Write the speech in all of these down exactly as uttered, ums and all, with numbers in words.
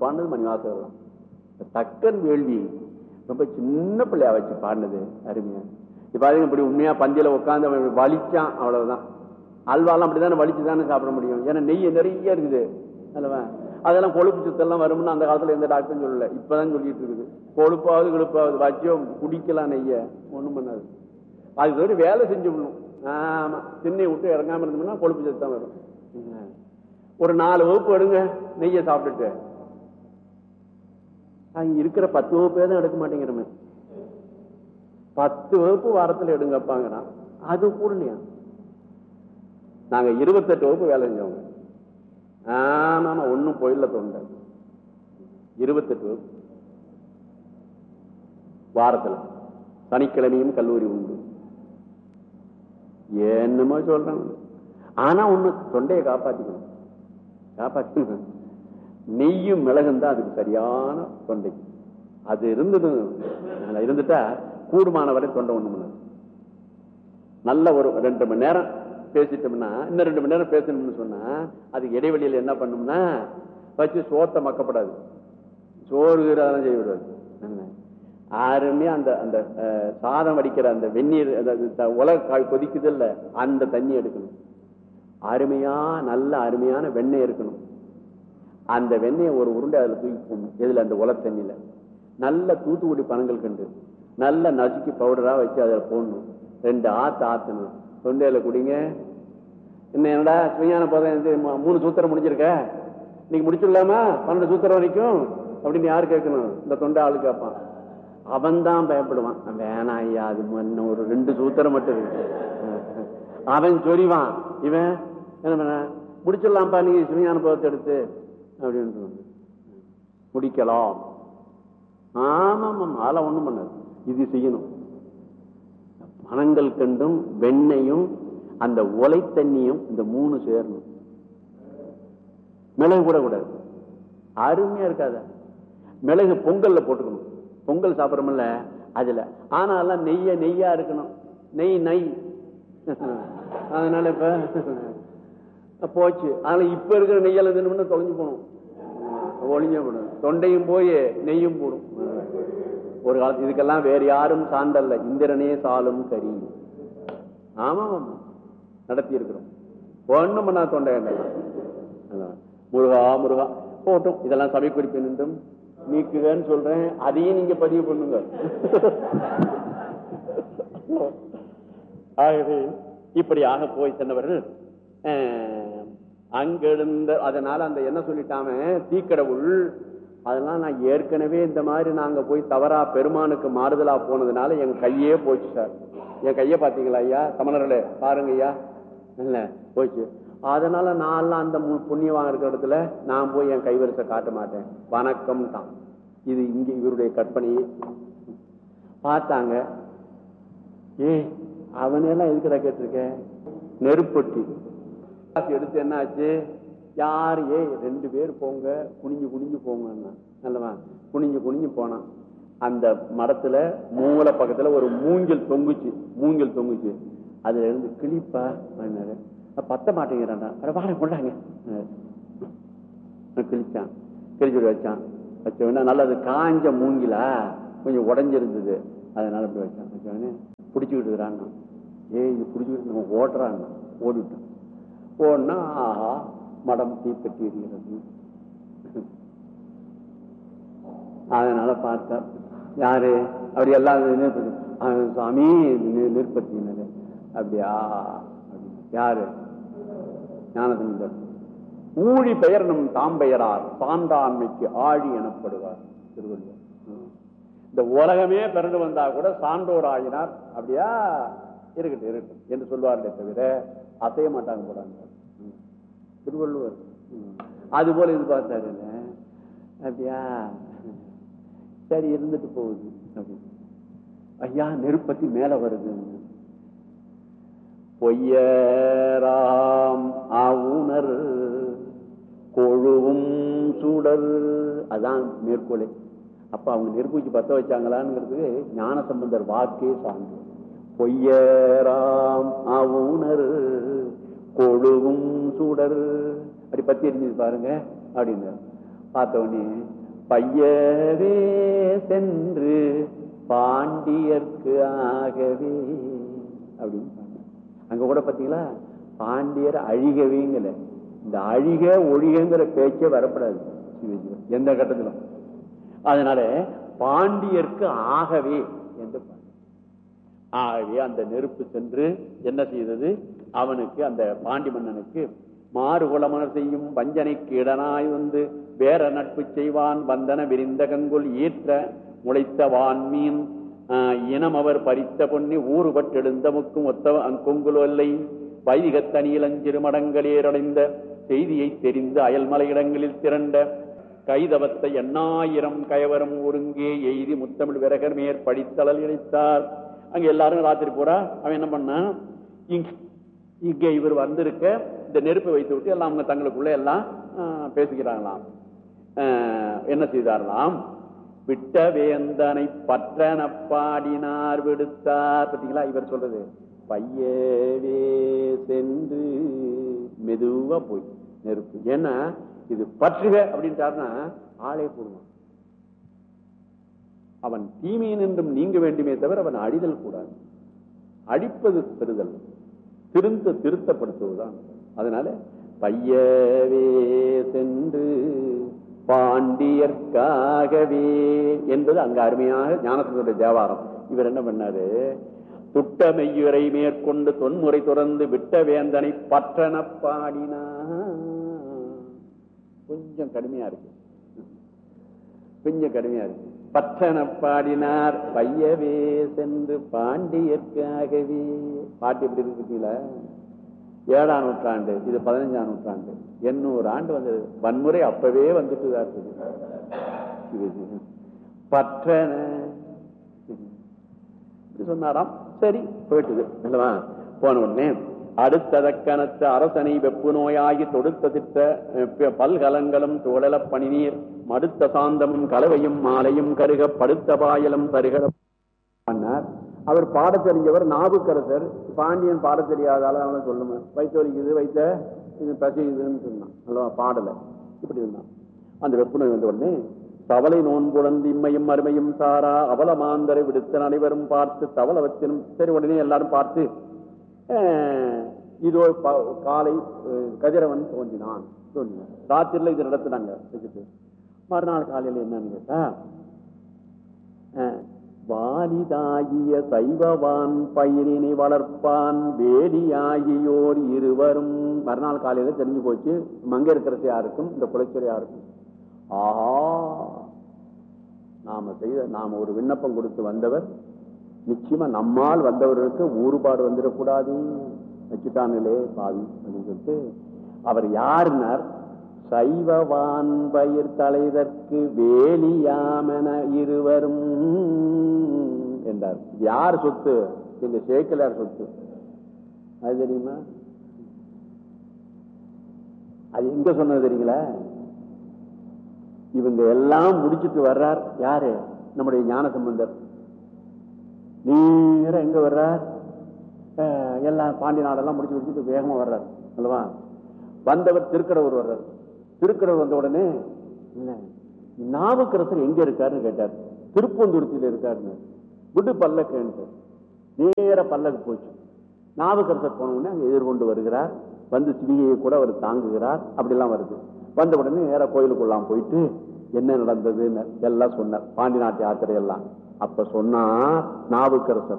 பாடினது மணிவாசகர் தான். தக்கன் வேள்வி ரொம்ப சின்ன பிள்ளையா வச்சு பாடினது அருமையா. இப்ப பாருங்க, இப்படி உண்மையா பந்தியில உட்காந்து வலிச்சான், அவ்வளவுதான். அல்வாலாம் அப்படித்தானே வலிச்சுதானே சாப்பிட முடியும், ஏன்னா நெய் நிறைய இருக்குது அல்லவா. அதெல்லாம் கொழுப்பு சுத்தெல்லாம் வரும்னு அந்த காலத்துல எந்த டாக்டரும் சொல்லல, இப்பதான் சொல்லிட்டு இருக்குது. கொழுப்பாவது கிழுப்பாவது வச்சோ குடிக்கலாம், நெய்ய ஒண்ணும் பண்ணாது. அதுக்கு ஒரு வேலை செஞ்சு விடணும். ஆமா, திண்ணை விட்டு இறங்காம இருந்தோம்னா கொழுப்பு சத்து தான் வரும். ஒரு நாலு வகுப்பு எடுங்க நெய்ய சாப்பிட்டுட்டு, அங்க இருக்கிற பத்து வகுப்பே தான் எடுக்க மாட்டேங்கிறமே. பத்து வகுப்பு வாரத்தில் எடுங்கப்பாங்கிறான், அது கூடலையா. நாங்க இருபத்தெட்டு வகுப்பு வேலை செஞ்சவங்க. ஆமா, ஒன்னும் போயில தொண்டை. இருபத்தெட்டு வகுப்பு வாரத்துல, சனிக்கிழமையும் கல்லூரி உண்டு. என்னமோ சொல்றாங்க. ஆனா ஒண்ணு, தொண்டையை காப்பாத்திக்கணும், காப்பாத்திக்கணும். நெய்யும் மிளகும் தான் அதுக்கு சரியான தொண்டை. அது இருந்தது இருந்துட்டா கூடுமான வரை தொண்டை ஒண்ணு நல்ல ஒரு ரெண்டு மணி நேரம் பேசிட்டோம்னா, இன்னும் ரெண்டு மணி நேரம் பேசணும்னு சொன்னா அதுக்கு இடைவெளியில என்ன பண்ணோம்னா வச்சு சோத்தை மக்கப்படாது, சோறு செய்ய விடாது. யாருமே அந்த அந்த சாதம் வடிக்கிற அந்த வெந்நீர் உலக கொதிக்குது இல்ல, அந்த தண்ணி எடுக்கணும். அருமையா நல்ல அருமையான வெண்ணெய் இருக்கணும். அந்த வெண்ணெயை ஒரு உருண்டை அதுல தூக்கி போடணும். எதுல? அந்த உல தண்ணியில நல்ல தூத்துக்குடி பனங்கள் கண்டு நல்ல நசுக்கி பவுடரா வச்சு அதுல போடணும். ரெண்டு ஆத்து ஆத்தணும், தொண்டையில குடிங்க. என்ன என்னடா சுவையான போதும், மூணு சூத்திரம் முடிஞ்சிருக்க, இன்னைக்கு முடிச்சிடலாமா பன்னெண்டு சூத்திரம் வரைக்கும் அப்படின்னு யாரு கேட்கணும்? இந்த தொண்டை ஆளு கேட்பான். அவன் தான் பயப்படுவான், வேணா ஐயா அது இன்னும் ஒரு ரெண்டு சூத்திரம் மட்டும் இருக்கு. அவன் சொரிவான், இவன் என்ன பண்ண முடிச்சிடலாம்ப்பா நீங்க சுவையான போதத்தை எடுத்து அப்படின்னு முடிக்கலாம். ஆமாம், அதெல்லாம் ஒண்ணும் பண்ணாது. இது செய்யணும். பனங்கள் கண்டும் வெண்ணையும் அந்த ஒலை தண்ணியும் இந்த மூணு சேரணும். மிளகு கூட கூடாது, அருமையா இருக்காத. மிளகு பொங்கல்ல போட்டுக்கணும், பொங்கல் சாப்பிடறோம்ல அதுல. ஆனா எல்லாம் நெய்ய நெய்யா இருக்கணும், நெய் நெய். அதனால இப்ப போச்சு. அதனால இப்ப இருக்கிற நெய்யால தின்னு தொலைஞ்சு போகணும், ஒளிஞ்ச போடும். தொண்டையும் போய் நெய்யும் போடும் ஒரு காலத்து. இதுக்கெல்லாம் வேற யாரும் சான்றல்ல, இந்திரனே சாலும் கரி. ஆமா ஆமா, நடத்தி இருக்கிறோம். ஒண்ணும் பண்ணா தொண்டை எண்ணெய் முருகா முருகா போட்டும். இதெல்லாம் சபை குறிப்பு நின்றும் நீக்குகன்னு சொல்றேன், அதையும் நீங்க பதிவு பண்ணுங்க. ஆகவே இப்படியாக போய் சென்றவர்கள் அங்கிருந்த. அதனால அந்த என்ன சொல்லிட்டாம தீக்கடவுள், அதெல்லாம் நான் ஏற்கனவே இந்த மாதிரி நாங்க போய் தவறா பெருமானுக்கு மாறுதலா போனதுனால என் கையே போச்சு சார். என் கைய பாத்தீங்களா ஐயா, சமணர்களே பாருங்க ஐயா, இல்ல போச்சு. அதனால நான் அந்த புண்ணியவாங்க இருக்கிற இடத்துல நான் போய் என் கைவரிசை காட்ட மாட்டேன், வணக்கம் தான். இது இங்க இவருடைய கற்பனையே. பார்த்தாங்க, ஏ அவனெல்லாம் எதுக்கடா கேட்டிருக்க, நெருப்பொட்டி எடுத்து என்ன ஆச்சு, யாரு ஏ ரெண்டு பேர் போங்க குனிஞ்சு குனிஞ்சு போங்க நல்லவா. குனிஞ்சு குனிஞ்சு போனான். அந்த மரத்துல மூல பக்கத்துல ஒரு மூங்கில் தொங்குச்சு, மூங்கில் தொங்குச்சு. அதுல இருந்து கிளிப்பா பத்த மாட்டேங்கிறான்டா, வாழை கொண்டாங்க. கிழிச்சான், கிழிச்சுட்டு வச்சான். வச்சோன்னா நல்லது காஞ்ச மூங்கிலா கொஞ்சம் உடஞ்சிருந்தது, அதனால இப்படி வச்சான். வச்சோடனே பிடிச்சுக்கிட்டு இருக்கிறான். ஏ இது பிடிச்சிக்கிட்டு நம்ம ஓட்டுறான், ஓடிவிட்டான். ஓடனா ஆஹா மடம் தீப்பற்றி எறிகிறது. அதனால பார்த்தா யாரு அப்படி எல்லாம் சாமி நிற்பத்தினது அப்படியா யாரு ஞானசம்பந்தர். ஊழி பெயர் நம் தாம்பெயரார் சான்றாண்மைக்கு ஆழி எனப்படுவார் திருவள்ளுவர். இந்த உலகமே பிறந்து வந்தா கூட சான்றோர் ஆகினார், அப்படியா இருக்கட்டும் இருக்கட்டும் என்று சொல்வார்களே தவிர அசைய மாட்டாங்க போறாங்க திருவள்ளுவர். அது போல இது பார்த்தாரு, அப்படியா சரி இருந்துட்டு போகுது அப்படின்னு. ஐயா நெருப்பத்தி மேல வருது. பொய்யராம் ஆவுணர் கொழுவும் சுடர், அதான் மேற்கோளே. அப்ப அவங்க நெருப்பூச்சி பத்த வச்சாங்களான்னு ஞானசம்பந்தர் வாக்கே சார்ந்து. பொய்யராம் ஆவுணர் கொழுவும் சுடர், அப்படி பத்தி எரிஞ்சது பாருங்க அப்படின்னு. பார்த்தவனே பையவே சென்று பாண்டியர்க்கு ஆகவே அப்படின்னு அங்க கூட பாத்தீங்களா, பாண்டியர் அழிகவேங்கல. இந்த அழிக ஒழிகங்கிற பேச்சே வரப்படாது எந்த கட்டத்திலும். அதனால பாண்டியர்க்கு ஆகவே என்று ஆகவே அந்த நெருப்பு சென்று என்ன செய்தது, அவனுக்கு அந்த பாண்டி மன்னனுக்கு மாறுகுலமனர் செய்யும் வஞ்சனைக்கு இடனாய் வந்து வேற நட்பு செய்வான் வந்தன விரிந்த கங்குல் ஈற்ற முளைத்த வான்மீன் இனம் அவர் பறித்த பொன்னி ஊறுபட்டு எழுந்த முக்கும் ஒத்த கொங்குலொல்லை வைதிகத்தனியிலஞ்சிறு மடங்களேரடைந்த செய்தியை தெரிந்து அயல்மலை இடங்களில் திரண்ட கைதவத்தை எண்ணாயிரம் கயவரம் ஒருங்கே எய்தி முத்தமிழ் விரகர் மேற் படித்தளல் இணைத்தார். அங்க எல்லாரும் ராத்திரி போறா. அவன் என்ன பண்ணா, இங்க இவர் வந்திருக்க இந்த நெருப்பை வைத்து விட்டு எல்லாம் அவங்க தங்களுக்குள்ள எல்லாம் பேசுகிறாங்களாம். என்ன செய்தாரலாம், விட்ட வேந்தனை பற்றன பாடினார் விடுத்தார். பார்த்தீங்களா இவர் சொல்றது, பையவே சென்று மெதுவா போய் நெருப்பு. ஏன்னா இது பற்றுக அப்படின்ட்டாருன்னா ஆளே போடுவான். அவன் தீமையின் என்றும் நீங்க வேண்டுமே தவிர அவன் அடிதல் கூடாது. அடிப்பது பெறுதல், திருத்த திருத்தப்படுத்துவதுதான். அதனால பையவே சென்று பாண்டியர்க்காகவே என்பது அங்க அருமையாக ஞானசம்பந்தருடைய தேவாரம். இவர் என்ன பண்ணாரு, துட்டமெய்யுரை மேற்கொண்டு தொன்முறை தொடர்ந்து விட்ட வேந்தனை பற்றன பாடினா. கொஞ்சம் கடுமையா இருக்கு, கொஞ்சம் கடுமையா இருக்கு. பற்றன பாடினார் பையவே சென்று பாண்டியர்க்காகவே. பாட்டு எப்படி இருக்குங்களா, ஏழாம் நூற்றாண்டு, இது பதினஞ்சாம் நூற்றாண்டு, எண்ணூறு ஆண்டு வந்தது. வன்முறை அப்பவே வந்துட்டு பற்றன சொன்னாராம். சரி போயிட்டுது இல்லவா. போன உடனே அடுத்ததக்கனத்து அரசனை வெப்பு நோயாகி தொடுத்த திட்ட பல்கலங்களும் தோழல பணிநீர் மடுத்த சாந்தமும் கலவையும் மாலையும் கருக படுத்த பாயலும் தருக பண்ணார். அவர் பாட தெரிஞ்சவர் நாவுக்கரசர். பாண்டியன் பாட தெரியாதால அவனை சொல்லுங்க, வைத்த வலிக்குது வைத்த இது பசிக்குதுன்னு சொன்னான் அல்லவா, பாடல இப்படி இருந்தான். அந்த வெப்புநோய் வந்த உடனே தவளை நோன்புழந்து இம்மையும் அருமையும் சாரா அவல மாந்தரை விடுத்த அனைவரும் பார்த்து தவளவத்தினும். சரி உடனே எல்லாரும் பார்த்து இதோ காலை கதிரவன் தோன்றினான் தோன்றினான். ராத்திரில இது நடத்தினாங்க வச்சுட்டு. மறுநாள் காலையில் என்னன்னு கேட்டா, வாலிதாகிய சைவவான் பயிரினை வளர்ப்பான் வேலியாகியோர் இருவரும். மறுநாள் காலையில தெரிஞ்சு போச்சு மங்கையர்க்கரசி யாருக்கும் இந்த குலச்சரி யாருக்கும். ஆஹா, நாம செய்த நாம ஒரு விண்ணப்பம் கொடுத்து வந்தவர் நிச்சயமா நம்மால் வந்தவர்களுக்கு ஊறுபாடு வந்துடக்கூடாது வச்சுட்டாங்களே பாவி அப்படின்னு சொல்லிட்டு அவர் யாருன்னார், சைவவான் பயிர் தலைதற்கு வேலியாமென இருவரும் என்றார். யார் சொத்து? எங்க சேக்கலார் சொத்து. அது தெரியுமா? அது எங்க சொன்னது தெரியுங்களா? இவங்க எல்லாம் முடிச்சுட்டு வர்றார் யாரு, நம்முடைய ஞானசம்பந்தர். நேர எங்க வர்றார், எல்லாம் பாண்டி நாடெல்லாம் முடிச்சு முடிச்சுட்டு வேகமா வர்றார் அல்லவா. வந்தவர் திருக்கடவுர் வர்றார். திருக்கடவுர் வந்த உடனே நாவுக்கரசர் எங்க இருக்காருன்னு கேட்டார். திருப்பூந்துருத்தியில இருக்காருன்னு. விடு பல்லக்கு நேர பல்லக்கு போச்சு. நாவுக்கரசர் போன உடனே அங்க எதிர்கொண்டு வருகிறார். வந்து சிவிகையை கூட அவர் தாங்குகிறார். அப்படிலாம் வருது. வந்த உடனே நேர கோயிலுக்குள்ளாம் போயிட்டு என்ன நடந்ததுன்னு எல்லாம் சொன்னார், பாண்டி நாட்டு யாத்திரை எல்லாம். அப்ப சொன்னார் நாவுக்கரசர்,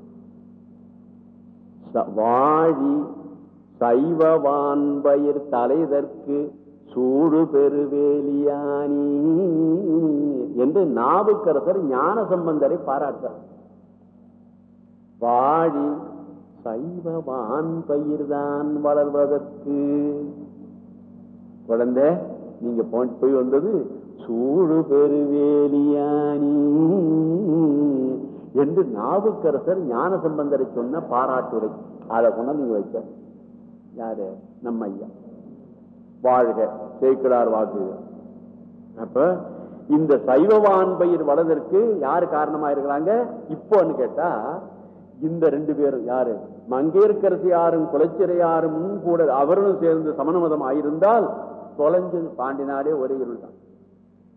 வாழி சைவவான் பயிர் தலைதற்கு சூடு பெருவேலியானி என்று நாவுக்கரசர் ஞானசம்பந்தரை பாராட்டார். வாழி சைவவான் பயிர்தான் வளர்வதற்கு, குழந்தை நீங்க போய் வந்தது சூடு பெருவேலியானி என்று நாவுக்கரசர் ஞானசம்பந்தரை சொன்ன பாராட்டுரை. அதை கொண்டு நீங்க வைக்க யாரு, நம்ம ஐயா வாழ்க சேக்கிழார் வாக்கு. அப்ப இந்த சைவவான் பயிர் வளர்வதற்கு யாரு காரணமா இருக்கிறாங்க இப்போன்னு கேட்டா, இந்த ரெண்டு பேரும் யாரு, மங்கையர்க்கரசியாரும் குலச்சிறையாரும் கூட அவரும் சேர்ந்து சமண மதம் ஆயிருந்தால் தொலைஞ்சது பாண்டி நாடே ஒரே இருள் தான்.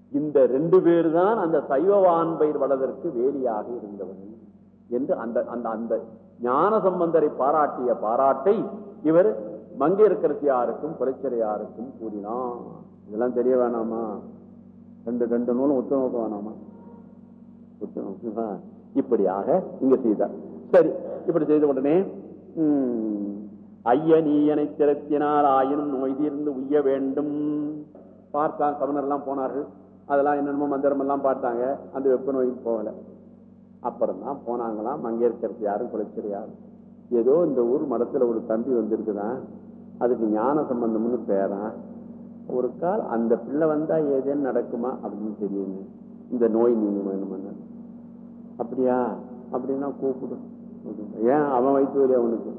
இந்த ரெண்டு பேர் தான் அந்த சைவவான்பயிர் வளதற்கு வேலியாக இருந்தவன் என்று அந்த அந்த அந்த ஞான சம்பந்தரை பாராட்டிய பாராட்டை இவர் மங்கையர்க்கரசியாருக்கும் குலச்சிறையாருக்கும் கூறினான். இதெல்லாம் தெரிய வேணாமா? ரெண்டு ரெண்டு நூலும் உத்து நோக்க வேணாமா? உத்து நோக்கு. இப்படியாக இங்க செய்தார். சரி, இப்படி செய்த உடனே உம் ஐய நீயனை திறத்தினால் ஆயினும் நோய் தீர்ந்து உய்ய வேண்டும் பார்த்தான். கவர்னர் எல்லாம் போனார்கள். அதெல்லாம் என்னென்னமோ மந்திரம் எல்லாம் பார்த்தாங்க. அந்த வெப்ப நோய்க்கு போகல. அப்புறம் தான் போனாங்களாம் மங்கையர்க்கரசியாரும் குலச்சிறையாரும். ஏதோ இந்த ஊர் மடத்துல ஒரு தம்பி வந்திருக்குதான், அதுக்கு ஞான சம்பந்தம்னு பேரான். ஒரு கால் அந்த பிள்ளை வந்தா ஏதேன்னு நடக்குமா அப்படின்னு தெரியுங்க. இந்த நோய் நீங்க வேணுமா? அப்படியா? அப்படின்னா கூப்பிடும். ஏன் அவன் வயிற்று வலி அவனுக்கு?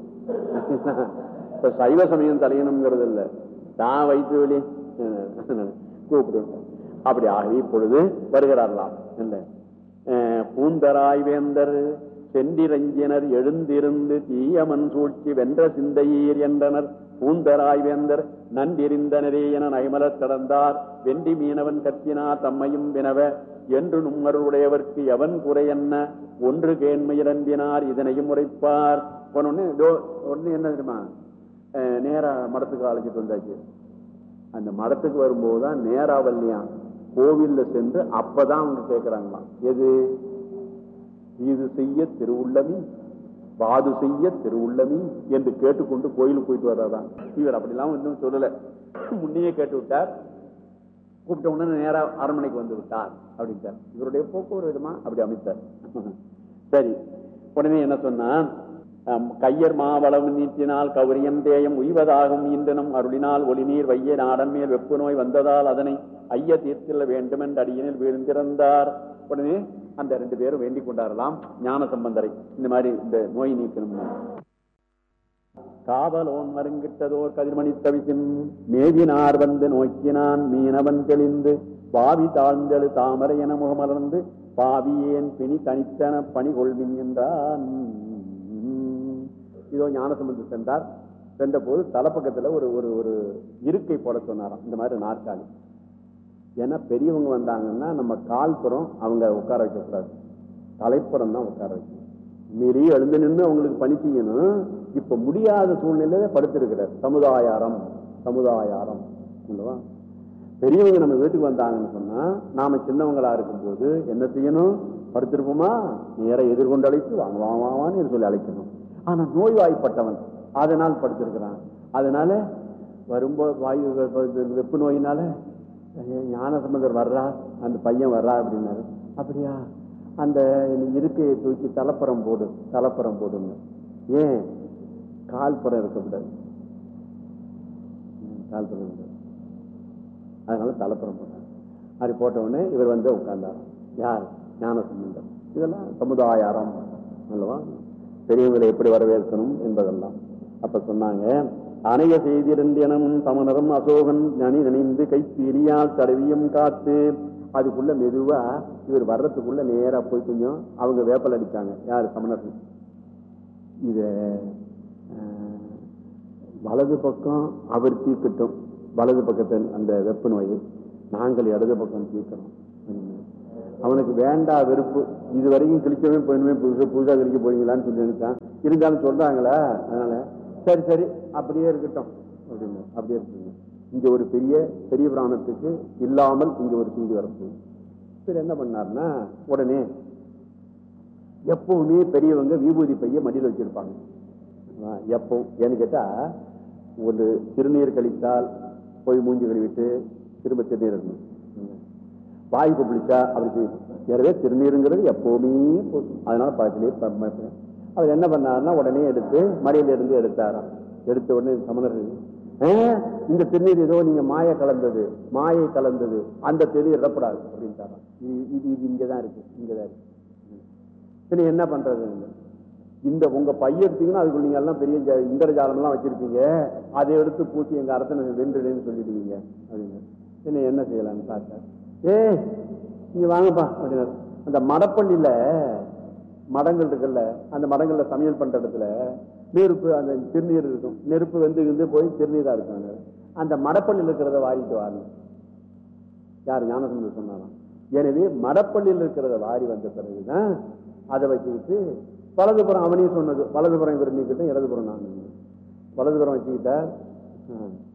இப்ப சைவ சமயம் தலையணுங்கிறது இல்லை, தான் வயிற்று வலி கூப்பிடும். அப்படி ஆகி இப்பொழுது வருகிறார்களாம். இல்லை பூந்தராய் வேந்தர் சென்றிரஞ்சினர் எழுந்திருந்து தீயமன் சூழ்ச்சி வென்ற சிந்தையீர் என்றனர். பூந்தராய் வேந்தர் நன்றிருந்தனரே என நைமலர் கடந்தார். வெண்டி மீனவன் கத்தினார் தம்மையும் வினவ என்று நும்மருடையவர்க்கு எவன் குறை என்ன ஒன்று கேண்மையிரம்பினார் இதனையும் உரைப்பார். போனோன்னு ஒன்னு என்ன தெரியுமா, நேரா மடத்துக்கு அழைச்சிட்டு வந்தாச்சு. அந்த மடத்துக்கு வரும்போதுதான் நேராவல்லியா கோவில்ல சென்று அப்பதான் அவங்க கேட்கிறாங்களாம், எது இது செய்ய திருவுள்ளமி வாது செய்ய திருவுள்ளமி என்று கேட்டுக்கொண்டு கோயிலுக்கு போயிட்டு வர்றதான். இவர் அப்படிலாம் இன்னும் சொல்லல, முன்னையே கேட்டு விட்டார். கூப்பிட்ட உடனே நேரா அரண்மனைக்கு வந்து விட்டார் அப்படின்ட்டார். இவருடைய போக்குவரத்து விதமா அப்படி அமைத்தார். சரி, உடனே என்ன சொன்னா, கையர் மாவளம் நீட்டினால் கௌரியம் தேயம் உய்வதாகும் இன்றனும் அருளினால் ஒளிநீர் வைய நாடன் மேல் வெப்பு நோய் வந்ததால் அதனை ஐய தீர்த்தில்ல வேண்டும் என்று அடியினில் வீழ்ந்திருந்தார். உடனே அந்த ரெண்டு பேரும் வேண்டிக் கொண்டாரலாம் ஞான சம்பந்தரை, இந்த மாதிரி இந்த நோய் நீக்கணும். காவலோன் மருங்கிட்டதோர் கதிர்மணி தவிசின் மேவினார் வந்து நோக்கினான் மீனவன் தெளிந்து பாவி தாழ்ந்தெழு தாமரை என முகமலர்ந்து பாவியேன் பிணி தனித்தன பணி கொள்மின் என்றான். இதோ ஞானசம்பந்தர் சென்றார். சென்ற போது தலைப்பக்கத்துல ஒரு ஒரு ஒரு இருக்கை போட சொன்னாராம், இந்த மாதிரி நாற்காலி. ஏன்னா பெரியவங்க வந்தாங்கன்னா நம்ம கால்புறம் அவங்க உட்கார வைக்கக்கூடாது, தலைப்புறம் தான் உட்கார வைக்கணும். மீறிய எழுந்து நின்று அவங்களுக்கு பணி செய்யணும். இப்ப முடியாத சூழ்நிலையில படுத்திருக்கிறார். சமுதாயாரம் சமுதாயாரம் இல்லவா? பெரியவங்க நம்ம வீட்டுக்கு வந்தாங்கன்னு சொன்னா நாம சின்னவங்களா இருக்கும் போது என்ன செய்யணும்? படுத்திருப்போமா, நேர எதிர்கொண்டு அழைத்து வாங்க வாங்கன்னு சொல்லி அழைக்கணும். ஆனா நோய்வாய்ப்பட்டவன் அதனால் படுத்திருக்கிறான். அதனால வரும்போது வாயு வெப்பு நோயினால ஞான சம்பந்தர் வர்றா, அந்த பையன் வர்றா அப்படின்னாரு. அப்படியா? அந்த இருக்கையை தூக்கி தலைப்புறம் போடு, தலைப்புறம் போடுங்க. ஏன்? கால்புறம் இருக்கக்கூடாது, கால்புறம் இருக்க, அதனால தலைப்புறம் போட்டார். அப்படி போட்ட உடனே இவர் வந்து உட்கார்ந்தார். யார்? ஞான சம்பந்தர். இதெல்லாம் சமுதாயாரம் அல்லவா? பெரியவங்களை எப்படி வரவேற்கணும் என்பதெல்லாம். அப்ப சொன்னாங்க, அணைய செய்திருந்தனும் தமனரும் அசோகன் நனி நினைந்து கைப்பீரியால் தடவியும் காத்து. அதுக்குள்ள மெதுவா இவர் வர்றதுக்குள்ள நேரா போய் கொஞ்சம் அவங்க வேப்பல் அடிச்சாங்க. யாரு? சமணர்கள். இத வலது பக்கம் அவர் தீர்க்கட்டும், வலது பக்கத்தில் அந்த வெப்ப நோயை நாங்கள் இடது பக்கம் தீர்க்கிறோம். அவனுக்கு வேண்டா வெறுப்பு. இது வரைக்கும் கிழிக்கவே போயிடுமே, புதுசா புதுசா கிழிக்க போறீங்களான்னு சொல்லி நினைச்சான். இருந்தாலும் சொல்றாங்களா, அதனால சரி சரி அப்படியே இருக்கட்டும் அப்படின்னு அப்படியே இருக்குங்க. இங்க ஒரு பெரிய பெரிய பிராணத்துக்கு இல்லாமல் இங்க ஒரு செய்தி வரப்போகுது. சரி, என்ன பண்ணார்னா உடனே எப்பவுமே பெரியவங்க விபூதி பைய மடியில் வச்சிருப்பாங்க. எப்போ ஏன்னு கேட்டா, ஒரு திருநீர் கழித்தால் போய் மூஞ்சி கழுவிட்டு திரும்ப திருநீர் இருக்கணும். வாய் கொப்பளிச்சா அப்படி செய்யணும். எனவே திருநீருங்கிறது எப்பவுமே போதும். அதனால பக்கத்திலே அவர் என்ன பண்ணாருன்னா உடனே எடுத்து மடியில இருந்து எடுத்தாராம். எடுத்த உடனே சமணர்கள், இந்த திருநீர் ஏதோ நீங்க மாய கலந்தது, மாயை கலந்தது, அந்த திருநீர் இடப்படாது அப்படின்ட்டாராம். இது இது இங்கதான் இருக்கு, இங்கதான் இருக்கு. சரி, என்ன பண்றது? இந்த உங்க பைய எடுத்தீங்கன்னா அதுக்குள்ள நீங்க எல்லாம் பெரிய இந்திரஜாலம் எல்லாம் வச்சிருப்பீங்க, அதை எடுத்து பூச்சி எங்க அரசனை வென்றுடுன்னு சொல்லிடுவீங்க அப்படின்னு. என்ன என்ன செய்யலாம்னு பார்த்தா, ஏ நீங்க வாங்கப்பா அப்படின்னாரு. அந்த மடப்பள்ளியில மடங்கள் இருக்குல்ல, அந்த மடங்கள்ல சமையல் பண்ற இடத்துல நெருப்பு, அந்த திருநீர் இருக்கும், நெருப்பு வந்து இருந்து போய் திருநீரா இருக்கும். அந்த மடப்பள்ளியில் இருக்கிறத வாங்கிட்டு வரணும். யார் ஞானசம்பந்தர் சொன்னாராம். எனவே மடப்பள்ளியில் இருக்கிறத வாரி வந்த பிறகுதான் அதை வச்சுக்கிட்டு வலதுபுறம் அவனையும் சொன்னது, வலதுபுறம் இவர் நீக்கிட்ட இடதுபுறம் நான் வலதுபுறம் வச்சுக்கிட்டார்.